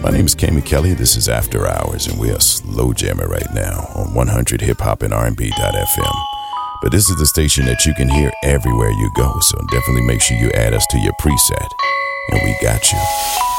My name is Kamie Kelly. This is After Hours, and we are slow jamming right now on 100 Hip Hop and R&B.fm. But this is the station that you can hear everywhere you go, so definitely make sure you add us to your preset, and we got you.